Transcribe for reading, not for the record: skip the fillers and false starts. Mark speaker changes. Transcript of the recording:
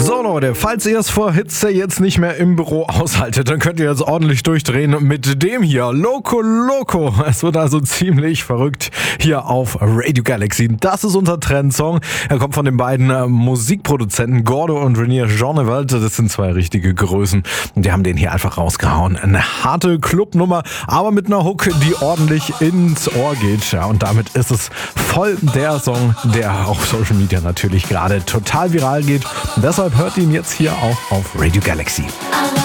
Speaker 1: So Leute, falls ihr es vor Hitze jetzt nicht mehr im Büro aushaltet, dann könnt ihr jetzt ordentlich durchdrehen mit dem hier, Loco Loco. Es wird also ziemlich verrückt hier auf Radio Galaxy. Das ist unser Trendsong. Er kommt von den beiden Musikproduzenten Gordo und Renier Jeaneveld. Das sind zwei richtige Größen und die haben den hier einfach rausgehauen. Eine harte Clubnummer, aber mit einer Hook, die ordentlich ins Ohr geht. Ja, und damit ist es voll der Song, der auf Social Media natürlich gerade total viral geht. Und deshalb hört ihn jetzt hier auch auf Radio Galaxy.